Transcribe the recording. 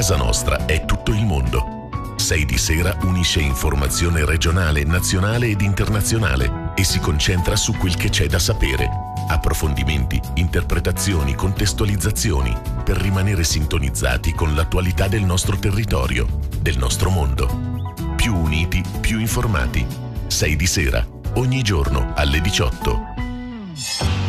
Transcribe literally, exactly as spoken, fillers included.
casa nostra è tutto il mondo. sei di sera unisce informazione regionale, nazionale ed internazionale e si concentra su quel che c'è da sapere. Approfondimenti, interpretazioni, contestualizzazioni per rimanere sintonizzati con l'attualità del nostro territorio, del nostro mondo. Più uniti, più informati. sei di sera, ogni giorno alle diciotto.